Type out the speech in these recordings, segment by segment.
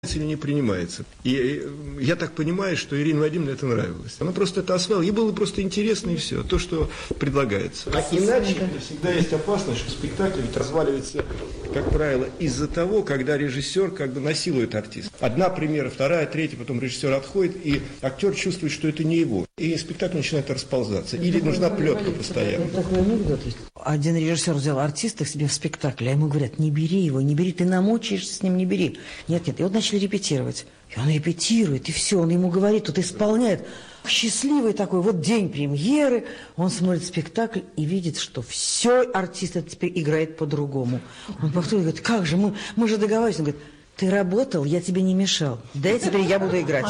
или не принимается. И я так понимаю, что Ирине Вадимовне это нравилось. Она просто это освоила. Ей было просто интересно и все, то, что предлагается. А иначе всегда есть опасность, что спектакль разваливается, как правило, из-за того, когда режиссер как бы насилует артиста. Одна премьера, вторая, третья, потом режиссер отходит, и актер чувствует, что это не его. И спектакль начинает расползаться. Или нужна плетка постоянно. Такой анекдот есть. Один режиссер взял артиста к себе в спектакль, а ему говорят: не бери его, не бери, ты намучаешься с ним, не бери. Нет. И вот начали репетировать. И он репетирует, и все, он ему говорит, тут исполняет. Счастливый такой, вот день премьеры, он смотрит спектакль и видит, что все артист это теперь играет по-другому. Он повторяет, говорит: как же, мы же договаривались. Он говорит: ты работал, я тебе не мешал. Да, теперь я буду играть.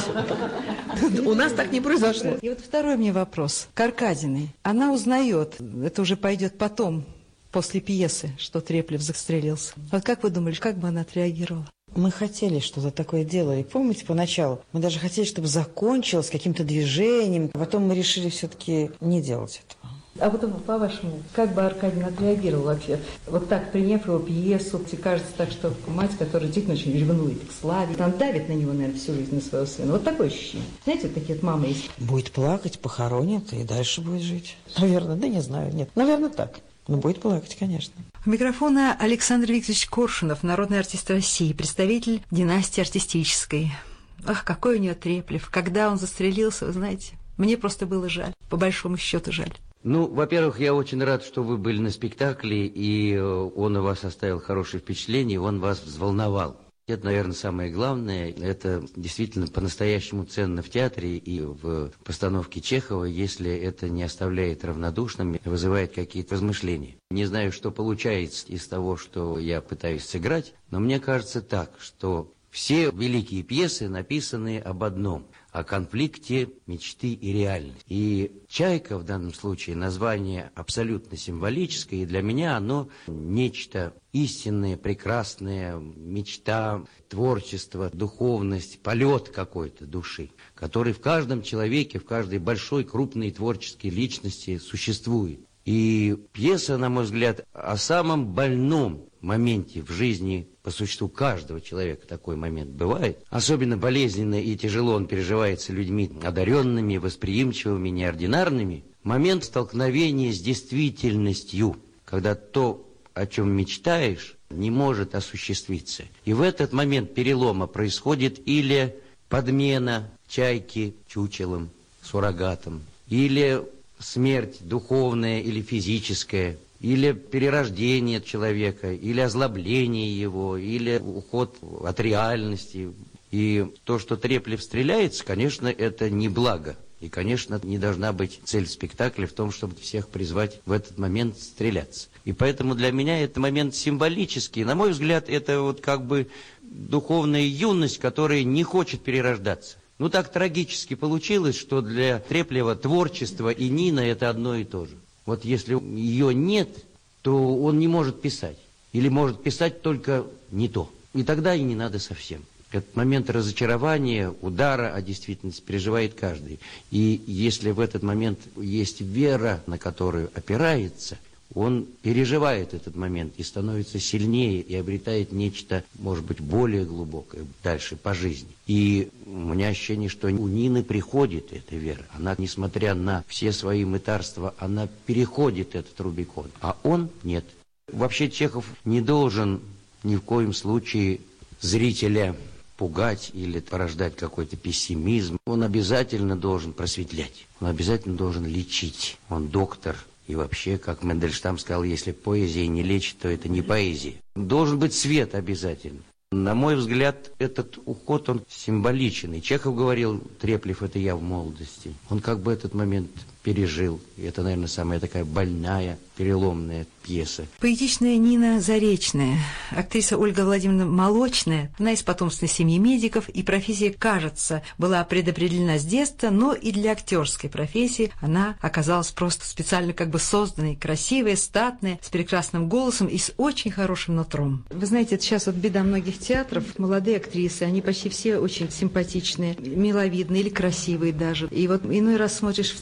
У нас так не произошло. И вот второй мне вопрос. К Аркадиной. Она узнает, это уже пойдет потом, после пьесы, что Треплев застрелился. Вот как вы думали, как бы она отреагировала? Мы хотели что-то такое делать. Помните, поначалу мы даже хотели, чтобы закончилось каким-то движением. Потом мы решили все-таки не делать этого. А вот по-вашему, как бы Аркадий отреагировал вообще? Вот так, приняв его пьесу, кажется так, что мать, которая действительно очень ревнует к славе, она давит на него, наверное, всю жизнь, на своего сына. Вот такое ощущение. Знаете, вот такие вот мамы есть. Будет плакать, похоронит и дальше будет жить. Наверное, да не знаю, нет. Наверное, так. Но будет плакать, конечно. У микрофона Александр Викторович Коршунов, народный артист России, представитель династии артистической. Ах, какой у нее Треплев. Когда он застрелился, вы знаете, мне просто было жаль. По большому счету жаль. Ну, во-первых, я очень рад, что вы были на спектакле, и он у вас оставил хорошее впечатление, он вас взволновал. Это, наверное, самое главное. Это действительно по-настоящему ценно в театре и в постановке Чехова, если это не оставляет равнодушным, вызывает какие-то размышления. Не знаю, что получается из того, что я пытаюсь сыграть, но мне кажется так, что все великие пьесы написаны об одном – о конфликте мечты и реальности. И «Чайка» в данном случае название абсолютно символическое, и для меня оно нечто истинное, прекрасное, мечта, творчество, духовность, полет какой-то души, который в каждом человеке, в каждой большой, крупной творческой личности существует. И пьеса, на мой взгляд, о самом больном моменте в жизни, по существу каждого человека такой момент бывает. Особенно болезненно и тяжело он переживается людьми одаренными, восприимчивыми, неординарными. Момент столкновения с действительностью, когда то, о чем мечтаешь, не может осуществиться. И в этот момент перелома происходит или подмена чайки чучелом, суррогатом, или смерть духовная или физическая, или перерождение человека, или озлобление его, или уход от реальности. И то, что Треплев стреляется, конечно, это не благо. И, конечно, не должна быть цель спектакля в том, чтобы всех призвать в этот момент стреляться. И поэтому для меня это момент символический. На мой взгляд, это вот как бы духовная юность, которая не хочет перерождаться. Ну, так трагически получилось, что для Треплева творчество и Нина – это одно и то же. Вот если ее нет, то он не может писать. Или может писать только не то. И тогда и не надо совсем. Этот момент разочарования, удара о действительности переживает каждый. И если в этот момент есть вера, на которую опирается, он переживает этот момент и становится сильнее, и обретает нечто, может быть, более глубокое дальше по жизни. И у меня ощущение, что у Нины приходит эта вера. Она, несмотря на все свои мытарства, она переходит этот Рубикон, а он нет. Вообще Чехов не должен ни в коем случае зрителя пугать или порождать какой-то пессимизм. Он обязательно должен просветлять, он обязательно должен лечить. Он доктор. И вообще, как Мендельштам сказал, если поэзия не лечит, то это не поэзия. Должен быть свет обязательно. На мой взгляд, этот уход, он символичен. И Чехов говорил: Треплев – это я в молодости. Он как бы этот момент пережил. И это, наверное, самая такая больная, переломная пьеса. Поэтичная Нина Заречная, актриса Ольга Владимировна Молочная. Она из потомственной семьи медиков, и профессия, кажется, была предопределена с детства, но и для актерской профессии она оказалась просто специально как бы созданной, красивая, статная, с прекрасным голосом и с очень хорошим нутром. Вы знаете, это сейчас вот беда многих театров. Молодые актрисы, они почти все очень симпатичные, миловидные или красивые даже. И вот иной раз смотришь в театре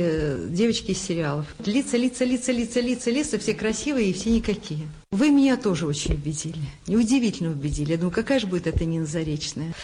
девочки из сериалов. Лица, все красивые и все никакие. Вы меня тоже очень убедили. Неудивительно убедили. Я думаю, какая же будет эта Нина Заречная.